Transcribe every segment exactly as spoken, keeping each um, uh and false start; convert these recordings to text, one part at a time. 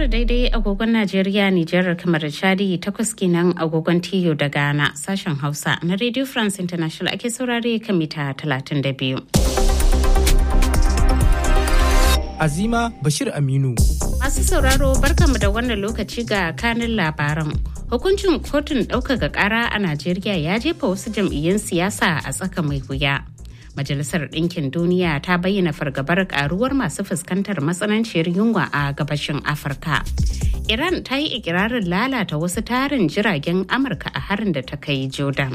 tara daidai agogon Najeriya, Nijar, kamar da Chadi, takwas kenan agogon Tiyo da Ghana. Sashen Hausa na Radio France International ake saurare kan mita talatin da biyu. Azima Bashir Aminu. Masu sauraro barkanmu da wannan lokaci ga kanin labaran. Hukuncin kotun ɗaukaka ƙara a Najeriya ya jefa wasu jam'iyyun siyasa a tsaka mai wuya. Majalisar Ɗinkin Duniya ta bayyana fargabar ƙaruwar masu fuskantar matsananciyar yunwa a gabashin Afirka. Iran ta yi ikirarin lalata wasu tarin jiragen Amurka a harin da ta kai Jordan.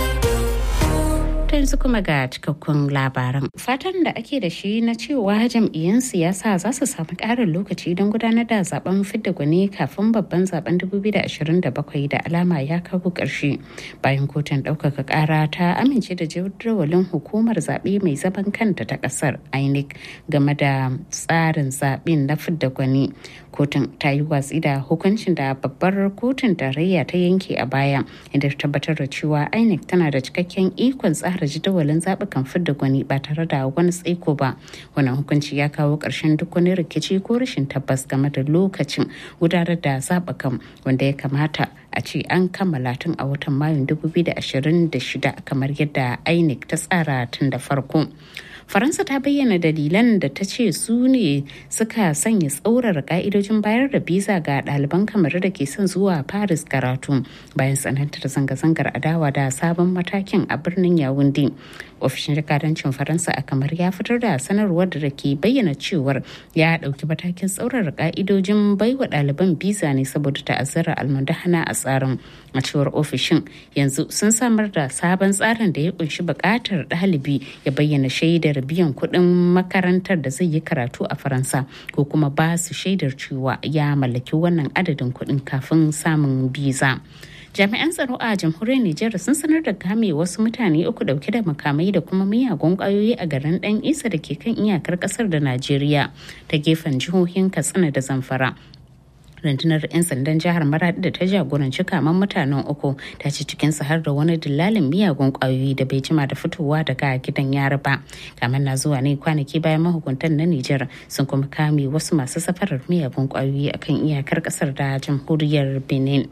yanzu kuma ga cikakkun labaran. Fatan da ake da shi na cewa jam'iyyun siyasa za su samu ƙarin lokaci don gudanar da zaben fidda gwani kafin babban zaben dubu biyu da ashirin da bakwai da alama ya kawo ƙarshe bayan kotun ɗaukaka ƙara ta amince da jadawalin hukumar zaɓe mai zaman kanta ta ƙasar I N E C game da tsarin zaɓen na fidda gwani. Kotun ta yi watsi da hukuncin da babbar kotun tarayya ta yanke a baya inda ta tabbatar da cewa I N E C tana da cikakken ikon tsara jadawalin zaɓukan fidda gwani ba tare da wani tsaiko ba. Wannan hukunci ya kawo ƙarshen duk wani rikici ko rashin tabbas game da lokacin gudanar da zaɓukan wanda ya kamata a ce an kammala tun a watan Mayun dubu biyu da ashirin da shida kamar yadda I N E C ta tsara tun da farko. Faransa ta bayyana dalilan da ta ce su ne suka sanya tsaurara ka'idojin bayar da biza ga ɗaliban kamar da ke son zuwa Paris karatu bayan tsanantar zanga-zangar adawa da sabon matakin a birnin Yaounde. Ofishin jakadancin Faransa a kamar ya fitar da sanarwar da ke bayyana cewar ya ɗauki matakin tsaurara ka'idojin baiwa ɗaliban biza ne saboda ta'azzarar almundahana a tsarin. A cewar ofishin yanzu sun samar da sabon tsarin da ya kunshi buƙatar ɗalibi ya bayyana shaidar biyan kuɗin makarantar da zai yi karatu a Faransa ko kuma ba su shaidar cewa ya mallaki wannan adadin kuɗin kafin samun biza. Jami'an tsaro a jamhuriyar Nijar sun sanar da game wasu mutane uku dauke da makamai da kuma miyagun kwayoyi a garin Dan Isa da ke kan iyakar kasar da Najeriya ta gefen jihohin Katsina da Zamfara. Rundunar 'yan sandan jihar Maradi da ta jagoranci kaman mutanen uku ta ce cikinsu har da wani dillalin miyagun kwayoyi da bai jima da fitowa daga gidan yari ba. Kaman na zuwa ne kwanaki bayan mahukuntan na Nijar sun kuma kame wasu masu safarar miyagun kwayoyi akan iyakar kasar da jamhuriyar Benin.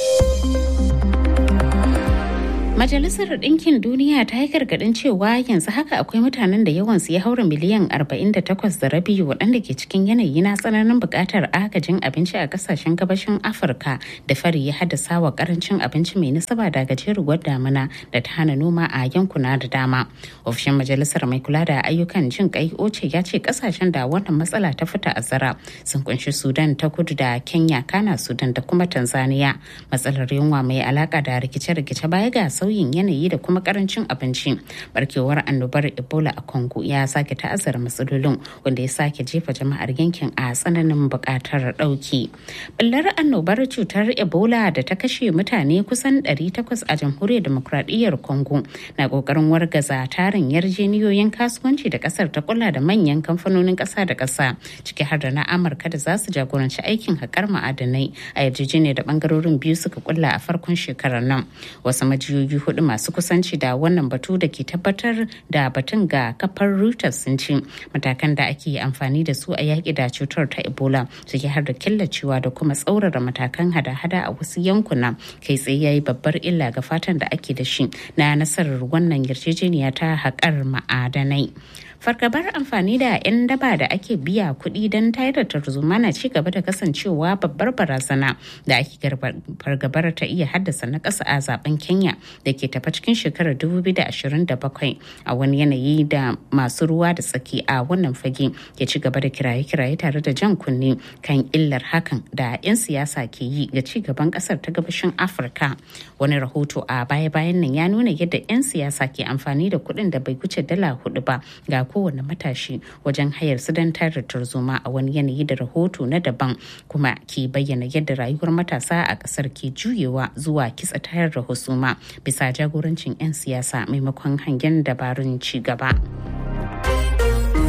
Majalisar Ɗinkin Duniya ta yi gargaɗin cewa yanzu haka akwai mutanen da yawansu ya haura miliyan arba'in da takwas da rabi waɗanda ke cikin yanayi na tsananin buƙatar agajin abinci a ƙasashen gabashin Afirka da fari ya haddasa wa ƙarancin abinci mai nasaba da gajeruwar damina da ta hana noma a yankuna da dama. Ofishin Majalisar mai kula da ayyukan jin ƙai Oce ya ce ƙasashen da wannan matsala ta fita azara sun kunshi Sudan ta kudu da Kenya, Kana, Sudan da kuma Tanzania. Matsalar yunwa mai alaƙa da rikice-rikice baya ga sauyin yanayi da kuma karancin abinci. Barkewar annobar Ebola a Congo ya sake ta'azzara matsalolin wanda ya sake jefa jama'ar yankin a tsananin buƙatar ɗauki. Ɓullar annobar cutar Ebola da ta kashe mutane kusan ɗari takwas a jamhuriyar demokradiyyar Congo na ƙoƙarin wargaza tarin yarjeniyoyin kasuwanci da ƙasar ta kula da manyan kamfanonin ƙasa da ƙasa ciki har da na Amurka da za su jagoranci aikin haƙar ma'adanai a yarjejeniyar da ɓangarorin biyu suka kulla a farkon shekarar nan. Wasu majiyoyi hudu masu kusanci da wannan batu da ke tabbatar da batun ga kafar Reuters sun ce matakan da ake amfani da su a yaƙi da cutar ta Ebola suke har da killacewa da kuma tsaurara matakan hada-hada a wasu yankuna kai tsaye yayi babbar illa ga fatan da ake da shi na nasarar wannan yarjejeniya ta haƙar ma'adanai. Fargabar amfani da 'yan daba da ake biya kuɗi don tayar da tarzoma na ci gaba da kasancewa babbar barazana da ake fargabar ta iya haddasa na ƙasa a zaben Kenya da ke tafa cikin shekarar dubu biyu da ashirin da bakwai a wani yanayi da masu ruwa da tsaki a wannan fage ke ci gaba da kiraye-kiraye tare da jan kunne kan illar hakan da 'yan siyasa ke yi ga ci gaban ƙasar ta gabashin Afirka. Wani rahoto a baya-bayan nan ya nuna yadda 'yan siyasa ke amfani da kuɗin da bai wuce dala hudu ba ga kowane matashi wajen hayar su don tare tarzoma a wani yanayi da rahoto na daban kuma ke bayyana yadda rayuwar matasa a kasar ke juyewa zuwa kitsa tayar da husuma bisa jagorancin 'yan siyasa maimakon hangen dabarun ci gaba.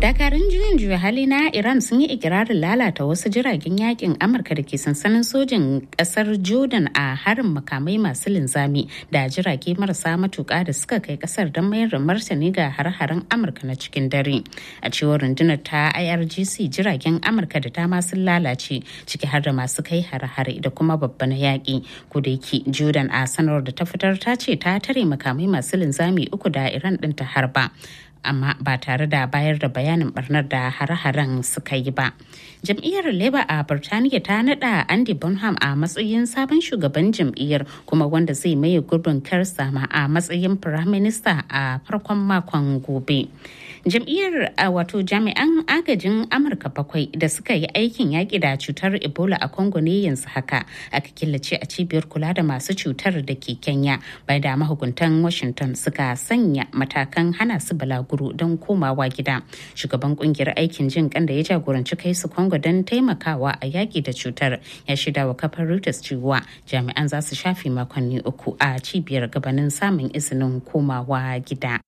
Dakarun juyin juya hali na Iran sun yi ikirarin lalata wasu jiragen yakin Amurka da ke sansanin sojin kasar Jordan a harin makamai masu linzami da jirage marasa matuƙa da suka kai kasar don mayar da martani ga har-haren Amurka na cikin dare. A cewar rundunar ta I R G C, jiragen Amurka da dama sun lalace, ciki har da masu kai har-hare da kuma babban yaƙi. Kudaki Jordan a sanarwar da ta fitar ta ce ta tare makamai masu linzami uku da Iran ɗin ta harba, amma ba tare da bayar da bayanin barnar da hare-haren suka yi ba. Jam'iyyar Labour a Birtaniya ta nada Andy Bonham a matsayin sabon shugaban jam'iyyar, kuma wanda zai maye gurbin Keir Starmer a matsayin Prime Minister a farkon makon gobe. Jam'iyyar wato jami'an agajin Amurka bakwai da suka yi aikin yaƙi da cutar Ebola a Congo ne yanzu haka aka killace a cibiyar kula da masu cutar da ke Kenya, bai da mahukuntan Washington suka sanya matakan hana su balaguro don komawa gida. Shugaban kungiyar aikin jin kan da ya jagoranci kai su Congo don taimakawa a yaƙi da cutar ya shida wa kafar Reuters cewa jami'an za su shafe makonni uku a cibiyar gabanin samun izinin komawa gida.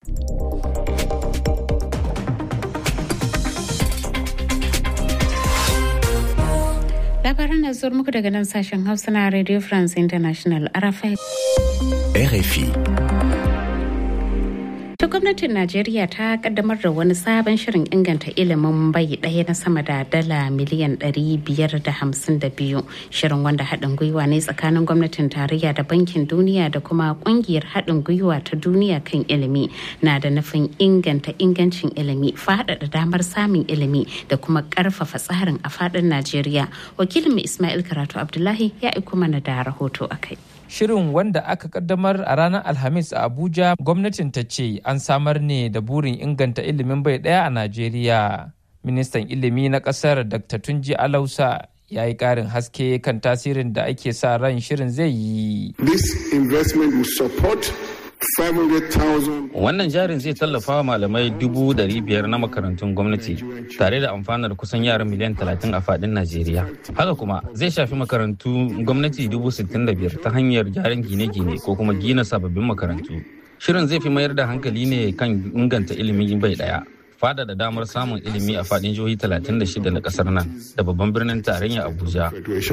Labaran na zuwa muku daga nan sashen Hausa na Radio France International R F I. R F I. Ta gwamnatin Najeriya ta kaddamar da wani sabon shirin inganta ilimin bai ɗaya na sama da dala miliyan ɗari biyar da hamsin da biyu. Shirin wanda haɗin gwiwa ne tsakanin gwamnatin tarayya da bankin duniya da kuma ƙungiyar haɗin gwiwa ta duniya kan ilimi, na da nufin inganta ingancin ilimi, faɗaɗa damar samun ilimi da kuma ƙarfafa tsarin a faɗin Najeriya. Wakilin Ismail Karatu Abdullahi ya aiko mana da rahoto a kai. Shirin wanda aka kaddamar a ranar Alhamis a Abuja, gwamnatin ta ce an samar ne da burin inganta ilimin bai ɗaya a Najeriya. Ministan ilimi na ƙasar Doctor Tunji Alausa ya yi ƙarin haske kan tasirin da ake sa ran shirin zai yi. This investment will support Wannan jarin zai tallafa wa malamai dubu dari biyar na makarantun gwamnati tare da amfanar kusan yara miliyan talatin a fadin Najeriya. Haka kuma zai shafi makarantu gwamnati dubu sittin da biyar ta hanyar gyaran gine-gine ko kuma gina sababbin makarantu. Shirin zai fi mayar da hankali ne kan inganta ilimin bai daya, fadada damar samun ilimi a fadin jihohi talatin da shida na kasar nan da babban birnin tarayya Abuja.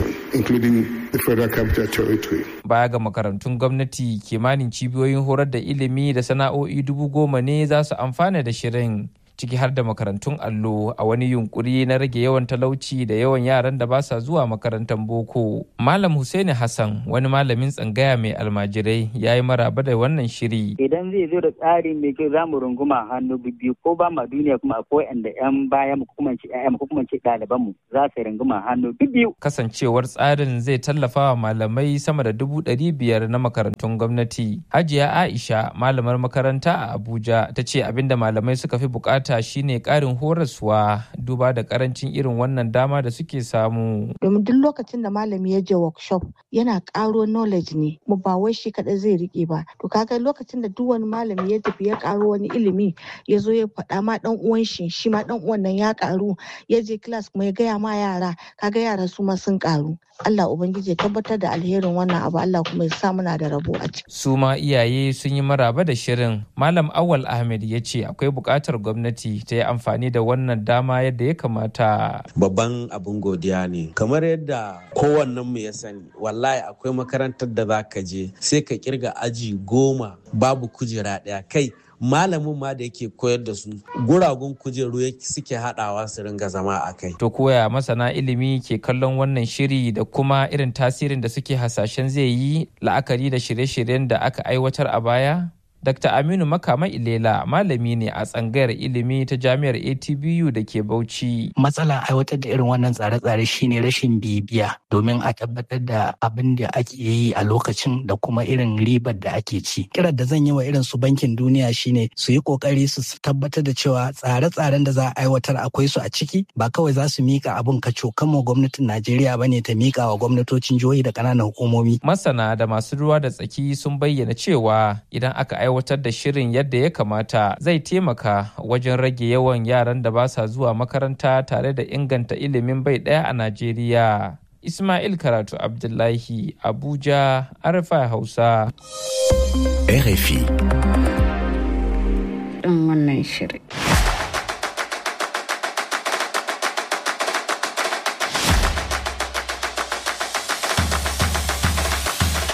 Baya ga makarantun gwamnati, kimanin cibiyoyin horar da ilimi da sana'o'i dubu goma ne za su amfana da shirin, ciki har da makarantun allo, a wani yunkuri na rage yawan talauci da yawan yaran da ba sa zuwa makarantar boko. Malam Hussaini Hassan, wani malamin tsangaya mai almajirai, ya yi maraba da wannan shiri. Idan zai zo da tsari mai kyau za mu runguma hannu biyu, ko ba ma duniya kuma akwai inda yan baya mu kuma ce ƴaƴa mu kuma ce ɗaliban mu za su runguma hannu biyu. Kasancewar tsarin zai tallafa wa malamai sama da dubu ɗari biyar na makarantun gwamnati. Hajiya Aisha, malamar makaranta a Abuja, ta ce abinda malamai suka fi bukata shine karin horaswa, duba da karancin irin wannan dama da suke samu. Domin duk lokacin da malami ya je workshop yana karo knowledge ne, mu ba wai shi kadai zai rike ba. To kaga lokacin da duk wani malami ya tafi ya karo wani ilimi, ya zo ya faɗa ma dan uwan shi, shi ma dan uwan nan ya karu, ya je class kuma ya gaya ma yara, kaga yara su ma sun karu. Allah Ubangiji ya tabbatar da alherin wannan abu, Allah kuma ya sa muna da rabo a ciki. Su ma iyaye sun yi maraba da shirin. Malam Awal Ahmed ya ce akwai buƙatar gwamnati ta yi amfani da wannan dama yadda ya kamata. Babban abin godiya ne. Kamar yadda kowannen mu ya sani, wallahi akwai makarantar da za ka je sai ka kirga aji goma babu kujera ɗaya, kai malamin ma da yake koyar da su guragun kujeru suke haɗawa su ringa zama a kai. To koya masana ilimi ke kallon wannan shiri da kuma irin tasirin da suke hasashen zai yi la'akari da shirye-shiryen da aka aiwatar a baya? Dakta Aminu Makama Ilela, malami ne a tsangayar ilimi ta Jami'ar A T B U da ke Bauchi. Matsalar aiwatar da irin wannan tsare-tsare shine rashin bibiya domin a tabbatar da abin da ake yi a lokacin da kuma irin ribar da ake ci. Kiran da zan yi wa irin su bankin duniya shine su yi kokari su tabbatar da cewa tsare-tsaren da za a aiwatar akwai su a ciki, ba kawai za su mika abin kaco kama gwamnatin Najeriya bane ta mika wa gwamnatocin jihohi da ƙananan hukumomi. Masana da masu ruwa da tsaki sun bayyana cewa idan aka aiwatar da shirin yadda ya kamata zai taimaka wajen rage yawan yaran da ba sa zuwa makaranta tare da inganta ilimin bai ɗaya a Najeriya. Ismail Karatu Abdullahi, Abuja, R F I Hausa. R F I. Ɗin wannan shirin.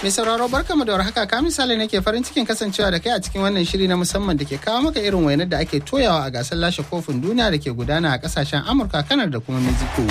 Mai sauraro barkamu da warhaka, ka misali nake farin cikin kasancewa da kai a cikin wannan shiri na musamman da ke kawo maka irin wainar da ake toyawa a gasar lashe kofin duniya da ke gudana a kasashen Amurka, Kanar da kuma Mexico.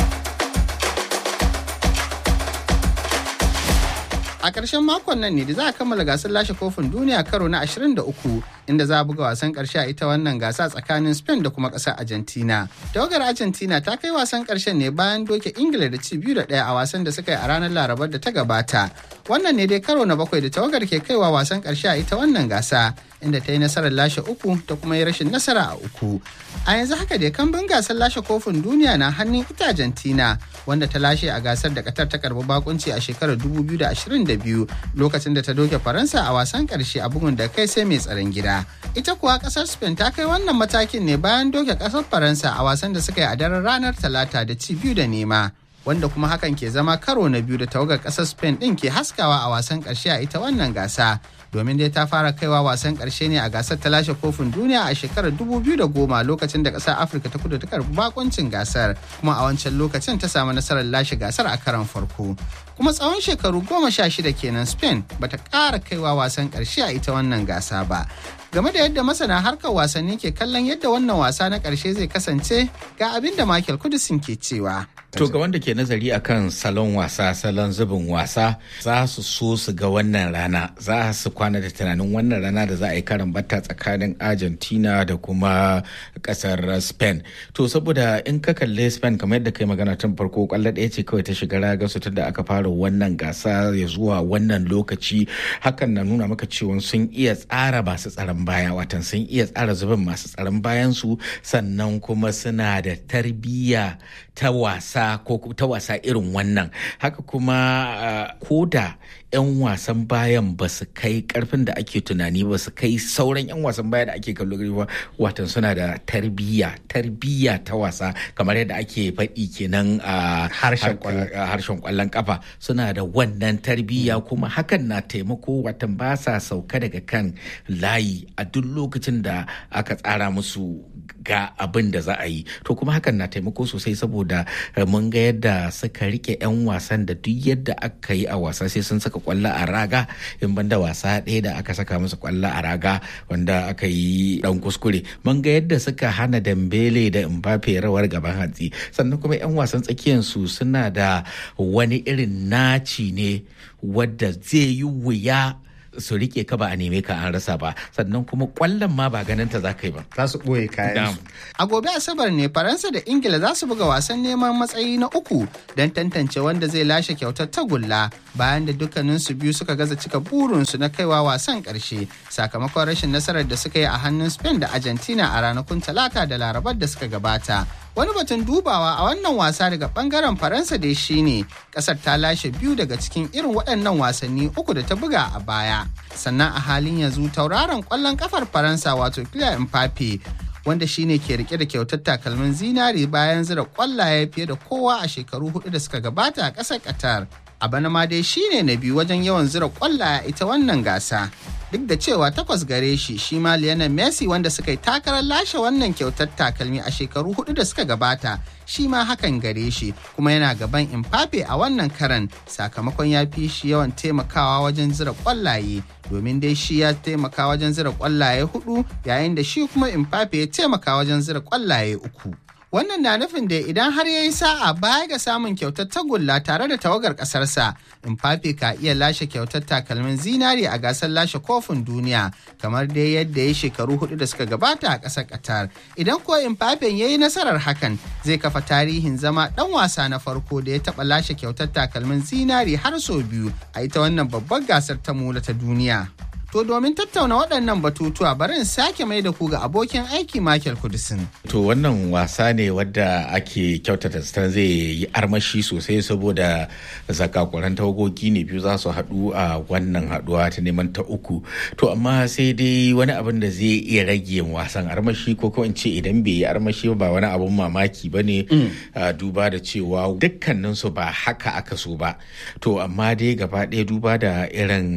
A ƙarshen makon nan ne da za a kammala gasar lashe kofin duniya karo na ashirin da uku, inda za a buga wasan ƙarshe a ita wannan gasa tsakanin Spain da kuma ƙasar Argentina. Tawagar Argentina ta kai wasan ƙarshen ne bayan doke Ingila da ci biyu da ɗaya a wasan da suka yi a ranar Larabar da ta gabata. Wannan ne dai karo na bakwai da tawagar ke kaiwa wasan ƙarshe a ita wannan gasa, inda ta yi nasarar lashe uku ta kuma yi rashin nasara a uku. A yanzu haka dai kambun gasar lashe kofin duniya na hannun ita Argentina, wanda ta lashe a gasar da Qatar ta karbi bakunci a shekarar dubu biyu da ashirin da biyu lokacin da ta doke Faransa a wasan karshe a bugun da kai sai mai tsaron gida. Ita kuwa kasar Spain ta kai wannan matakin ne bayan doke kasar Faransa a wasan da suka yi a daren ranar Talata da ci biyu da nema, wanda kuma hakan ke zama karo na biyu da tawagar kasar Spain din ke haskawa a wasan karshe a ita wannan gasa. Domin dai ta fara kaiwa wasan karshe ne a gasar ta lashe kofin duniya a shekarar dubu biyu da goma lokacin da kasar Afirka ta kudu ta karbi bakuncin gasar, kuma a wancan lokacin ta samu nasarar lashe gasar a karon farko. Kuma tsawon shekaru goma sha shida kenan Spain bata ƙara kaiwa wasan karshe a ita wannan gasa ba. Game da yadda masana harkar wasanni ke kallon yadda wannan wasa na karshe zai kasance, ga abin da Michael Kudisin ke cewa. To ga wanda ke nazari akan salon wasa, salon zubin wasa, za su so su ga wannan rana, za su kwana da tunanin wannan rana da za a yi karan batta tsakanin Argentina da kuma kasar Spain. To saboda in ka kalle Spain kamar yadda kai magana tun farko, kwallo ɗaya ce kawai ta shiga ragar su tunda aka fara wannan gasa ya zuwa wannan lokaci. Hakan na nuna maka cewa sun iya tsara masu tsaron baya, watan sun iya tsara zubin masu tsaron bayan su, sannan kuma suna da tarbiyya ta wasa ko ta wasa irin wannan. Haka kuma uh, koda 'yan wasan bayan ba su kai karfin da ake tunani ba, su kai sauran 'yan wasan baya da ake kallo gari ba, watan suna da tarbiyya tarbiyya ta wasa kamar yadda ake faɗi kenan a harshen kwallon kafa. Suna da wannan tarbiyya, kuma hakan na taimako, watan ba sa sauka daga kan layi a duk lokacin da aka tsara musu ga abin da za a yi. To kuma hakan na taimako sosai saboda mun ga yadda suka rike 'yan wasan da duk yadda aka yi a wasa sai sun saka kwallo a raga, in banda wasa ɗaya da aka saka musu kwallo a raga wanda aka yi dan kuskure. Mun ga yadda suka hana Dembele da Mbappe rawar gaban hatsi, sannan kuma 'yan wasan tsakiyar su suna da wani irin naci ne wadda zai yi wuya su rike ka ba a neme ka an rasa ba, sannan kuma kwallon ma ba ganin ta za ka yi ba, za su ɓoye kayan su. A gobe Asabar ne Faransa da Ingila za su buga wasan neman matsayi na uku don tantance wanda zai lashe kyautar tagulla, bayan da dukkanin su biyu suka gaza cika burinsu na kaiwa wasan ƙarshe sakamakon rashin nasarar da suka yi a hannun Spain da Argentina a ranakun Talata da Larabar da suka gabata. Wani batun dubawa a wannan wasa daga bangaren Faransa dai shine kasar ta lashe biyu daga cikin irin waɗannan wasanni uku da ta buga a baya. Sannan a halin yanzu tauraron ƙwallon kafar Faransa wato Kylian Mbappe, wanda shine ke rike da kyautar takalmin zinari bayan zira ƙwallaye fiye da kowa a shekaru hudu da suka gabata a ƙasar Qatar. A bana ma dai shine na biyu wajen yawan zira ƙwallaye ita wannan gasa. Duk da cewa takwas gare shi, shi ma Lionel Messi wanda suka yi takarar lashe wannan kyautar takalmi a shekaru hudu da suka gabata, shi ma hakan gare shi, kuma yana gaban Mbappe a wannan karan sakamakon ya fi shi yawan taimakawa wajen zira kwallaye, domin dai shi ya taimaka wajen zira kwallaye hudu yayin da shi kuma Mbappe ya taimaka wajen zira kwallaye uku. Wannan na nufin da idan har ya yi sa'a baya ga samun kyautar tagulla tare da tawagar ƙasarsa, Mbappe ka iya lashe kyautar takalmin zinari a gasar lashe kofin duniya kamar dai yadda ya shekaru hudu da suka gabata a ƙasar Qatar. Idan kuwa Mbappe ya yi nasarar hakan, zai kafa tarihin zama ɗan wasa na farko da ya taɓa lashe kyautar takalmin zinari har sau biyu a ita wannan babbar gasar ta mula ta duniya. To domin tattauna waɗannan batutuwa bari in sake mai da ku ga abokin aiki Michael Kudisin. To wannan wasa ne wadda ake kyautata zaton zai yi armashi sosai saboda zakakuran tawagogi ne biyu za su haɗu a wannan haɗuwa ta neman ta uku. To amma sai dai wani abin da zai iya rage wasan armashi, ko ko in ce idan bai yi armashi ba wani abin mamaki ba ne, duba da cewa dukkaninsu ba haka aka so ba. To amma dai gaba ɗaya duba da irin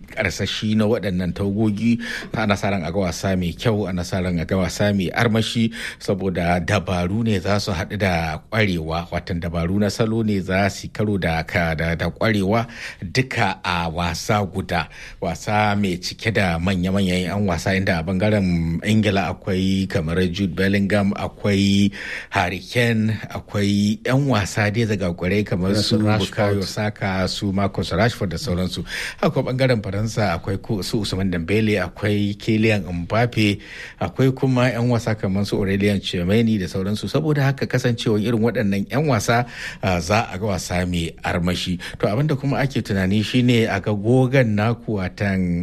karsashi na waɗannan tagogi. Ana sa ran a ga wasa mai kyau, ana sa ran a ga wasa mai armashi saboda dabaru ne za su haɗu da ƙwarewa, watan dabaru na salo ne za su karo da da ƙwarewa duka a wasa guda, wasa mai cike da manya-manyan 'yan wasa, inda a bangaren Ingila akwai kamar Jude Bellingham, akwai Harry Kane, akwai 'yan wasa dai daga ƙwarai kamar su Bukayo Saka, su Marcus Rashford da sauransu. Akwai bangaren Faransa akwai su Usman Dembele, akwai Kylian Mbappe, akwai kuma 'yan wasa kamar su Aurelien Tchouameni da sauransu. Saboda haka kasancewa irin waɗannan 'yan wasa za a ga wasa mai armashi. To abinda kuma ake tunani shine a ga gogan naku watan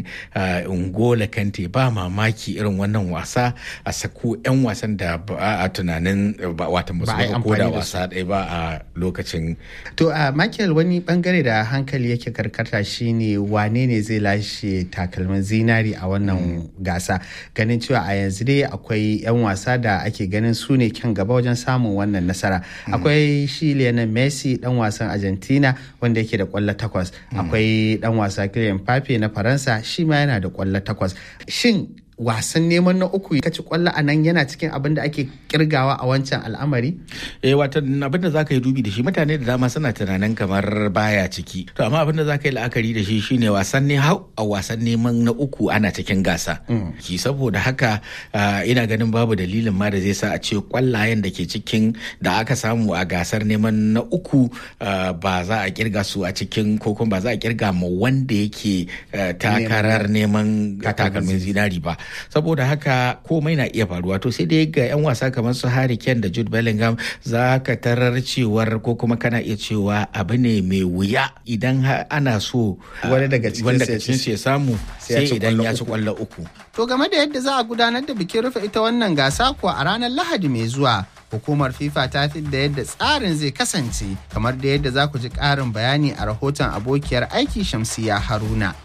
N'Golo Kante, ba mamaki irin wannan wasa a sako 'yan wasan da ba a tunanin watan ba su ko da wasa ɗaya ba a lokacin. To a Michael, wani bangare da hankali yake karkata shine wane ne zai lashe takalmin zinari a wannan gasa, ganin cewa a yanzu dai akwai 'yan wasa da ake ganin su ne kyan gaba wajen samun wannan nasara. Akwai shi Lionel Messi dan wasan Argentina wanda yake da kwallo takwas, akwai dan wasa Kylian Mbappe na Faransa shi ma yana da kwallo takwas. Shin wasan neman na uku kaci kwallo a nan yana cikin abin da ake kirgawa a wancan al'amari? Eh wata abin da zaka yi dubi da shi, mutane da dama suna tunanin kamar baya ciki, to amma abin da zaka yi la'akari da shi shine wasan ne hau a wasan neman na uku ana cikin gasa ki saboda haka ina ganin babu dalilin ma da zai sa a ce kwallayen da ke cikin da aka samu a gasar neman na uku ba za a kirga su a cikin, ko kuma ba za a kirga ma wanda yake takarar neman takalmin zinari ba. Saboda haka komai na iya faruwa. To sai dai ga 'yan wasa kamar su Harry Kane da Jude Bellingham za ka tarar cewar, ko kuma kana iya cewa abu ne mai wuya idan ana so wani daga cikin su ya samu sai idan ya ci kwallo uku. To game da yadda za a gudanar da bikin rufe ita wannan gasa kuwa a ranar Lahadi mai zuwa, hukumar FIFA ta fi da yadda tsarin zai kasance, kamar da yadda za ku ji ƙarin bayani a rahoton abokiyar aiki Shamsiya Haruna.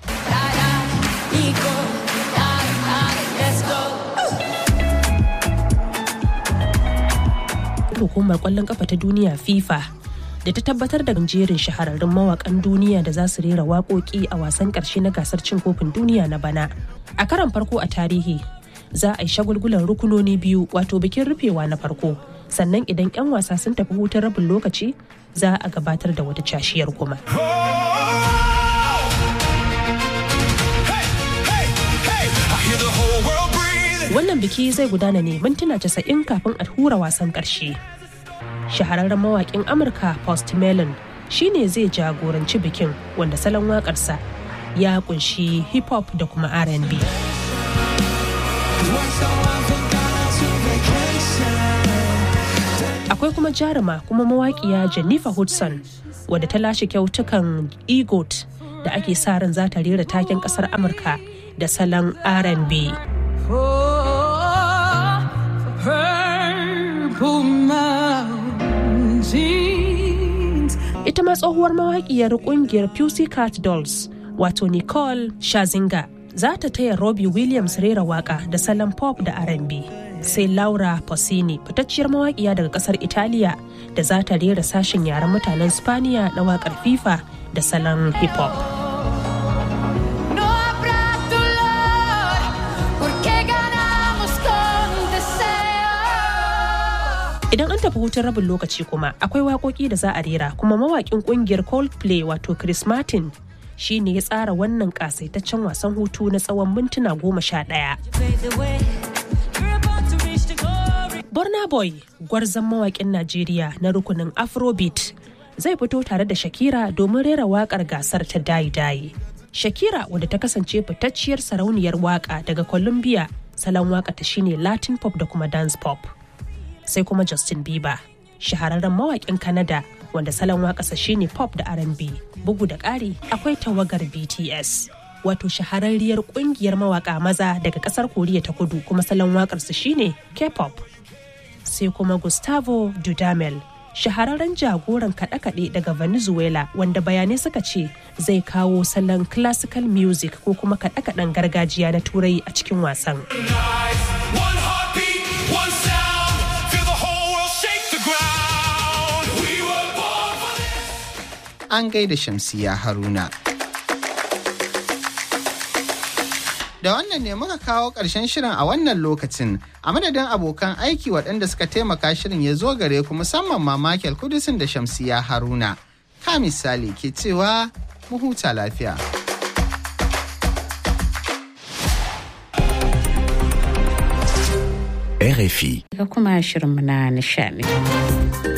Hukumar kwallon kafa ta duniya FIFA da ta tabbatar da jerin shahararrun mawakan duniya da za su rera waƙoƙi a wasan ƙarshe na gasar cin kofin duniya na bana. A karon farko a tarihi za a yi shagulgulan rukunoni biyu, wato bikin rufewa na farko, sannan idan 'yan wasa sun tafi hutun rabin lokaci za a gabatar da wata cashiyar kuma. Wannan biki zai gudana ne mintuna casa'in kafin a hura wasan ƙarshe. Shahararren mawaƙin Amurka Post Malone shine zai jagoranci bikin, wanda salon waƙarsa ya kunshi hip hop da kuma R and B. Akwai kuma jaruma kuma mawaƙiya Jennifer Hudson, wadda ta lashe kyautukan EGOT da ake sa ran za ta rera taken ƙasar Amurka da salon R and B. Ita ma tsohuwar mawaƙiyar ƙungiyar Pussycat Dolls, wato Nicole Scherzinger, za ta taya Robbie Williams rera waƙa da salon pop da R and B. Sai Laura Pausini, fitacciyar mawaƙiya daga ƙasar Italiya, da za ta rera sashen yaren mutanen Spaniya na waƙar FIFA da salon hip hop. Idan an tafi hutun rabin lokaci kuma akwai waƙoƙi da za a rera, kuma mawaƙin ƙungiyar Coldplay wato Chris Martin shi ne ya tsara wannan ƙasaitaccen wasan hutu na tsawon mintuna goma sha ɗaya. Burna Boy, gwarzon mawaƙin Najeriya na rukunin Afrobeat, zai fito tare da Shakira domin rera waƙar gasar ta Dayi Dayi. Shakira, wadda ta kasance fitacciyar sarauniyar waƙa daga Colombia, salon waƙa ta shine Latin pop da kuma dance pop. Sai kuma Justin Bieber, shahararren mawaƙin Canada, wanda salon waƙarsa shine pop da R and B. Bugu da ƙari akwai tawagar B T S, wato shahararriyar ƙungiyar mawaƙa maza daga ƙasar Koriya ta Kudu, kuma salon waƙarsa shine K-pop. Sai kuma Gustavo Dudamel, shahararren jagoran kaɗe-kaɗe daga Venezuela, wanda bayanai suka ce zai kawo salon classical music ko kuma kaɗe-kaɗen gargajiya na Turai a cikin wasan. An gaida Shamsiya Haruna. Da wannan ne muka kawo ƙarshen shirin a wannan lokacin. A madadin abokan aiki waɗanda suka taimaka shirin ya zo gare ku musamman ma Michael Kudisin da Shamsiya Haruna. Ka misali ke cewa mu huta lafiya. R F I. Ga kuma shirinmu na nishani.